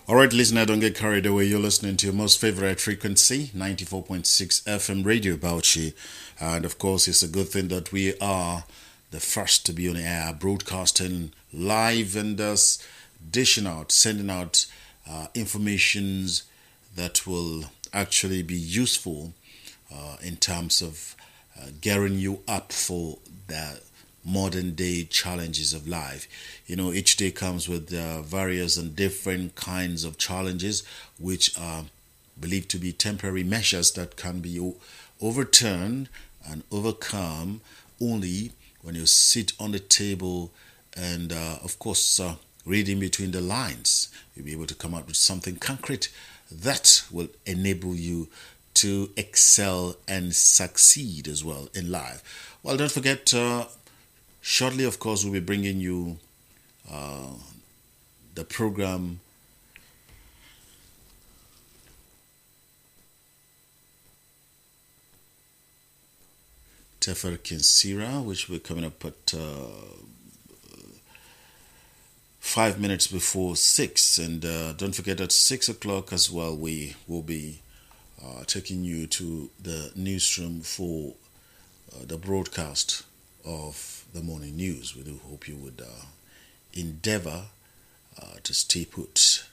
All right, listener, don't get carried away. You're listening to your most favorite frequency, 94.6 FM Radio Bauchi. And of course, it's a good thing that we are the first to be on air, broadcasting live and thus dishing out, sending out informations that will actually be useful in terms of gearing you up for the modern day challenges of life. You know, each day comes with various and different kinds of challenges, which are believed to be temporary measures that can be overturned and overcome only when you sit on the table and, of course, reading between the lines. You'll be able to come out with something concrete that will enable you to excel and succeed as well in life. Well, don't forget, shortly, of course, we'll be bringing you the program Tefer Kinsira, which will be coming up at 5 minutes before 6. And don't forget, at 6 o'clock as well, we will be taking you to the newsroom for the broadcast of the morning news. We do hope you would endeavor to stay put